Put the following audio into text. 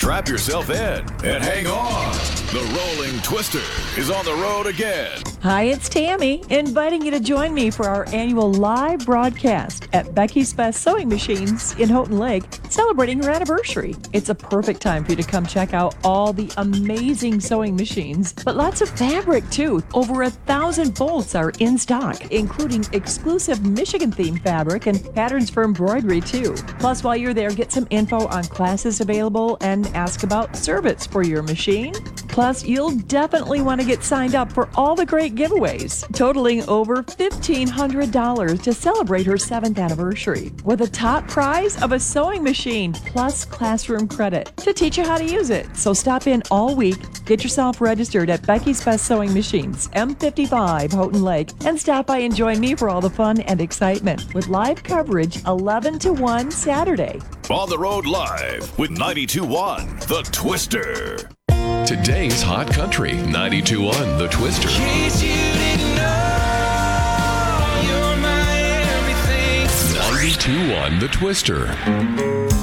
Strap yourself in and hang on. The Rolling Twister is on the road again. Hi, it's Tammy, inviting you to join me for our annual live broadcast at Becky's Best Sewing Machines in Houghton Lake, celebrating her anniversary. It's a perfect time for you to come check out all the amazing sewing machines, but lots of fabric too. Over 1,000 bolts are in stock, including exclusive Michigan-themed fabric and patterns for embroidery too. Plus, while you're there, get some info on classes available and ask about service for your machine. Plus, you'll definitely want to get signed up for all the great giveaways, totaling over $1,500 to celebrate her 7th anniversary, with a top prize of a sewing machine plus classroom credit to teach you how to use it. So stop in all week, get yourself registered at Becky's Best Sewing Machines, M55 Houghton Lake, and stop by and join me for all the fun and excitement with live coverage 11 to 1 Saturday. On the road live with 92.1 The Twister. Today's Hot Country, 92.1 The Twister. In case you didn't know, you're my everything. 92.1 The Twister.